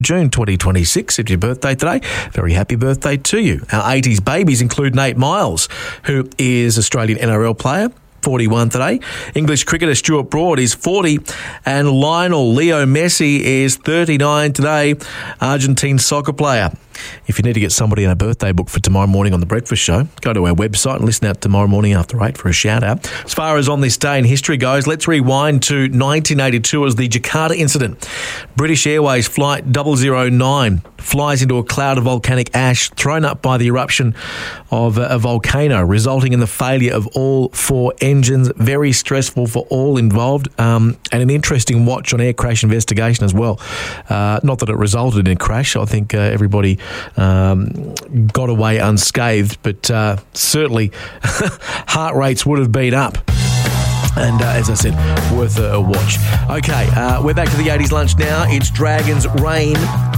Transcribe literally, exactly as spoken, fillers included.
June twenty twenty-six. It's your birthday today. Very happy birthday to you. Our eighties babies include Nate Miles, who is Australian N R L player, forty-one today. English cricketer Stuart Broad is forty, and Lionel Leo Messi is thirty-nine today. Argentine soccer player. If you need to get somebody in a birthday book for tomorrow morning on The Breakfast Show, go to our website and listen out tomorrow morning after eight for a shout-out. As far as on this day in history goes, let's rewind to nineteen eighty-two as the Jakarta incident. British Airways Flight double oh nine flies into a cloud of volcanic ash thrown up by the eruption of a volcano, resulting in the failure of all four engines. Very stressful for all involved, um, and an interesting watch on air crash investigation as well. Uh, not that it resulted in a crash. I think uh, everybody um, got away unscathed, but uh, certainly heart rates would have been up. And uh, as I said, worth a watch. Okay, uh, we're back to the eighties lunch now. It's Dragons Rain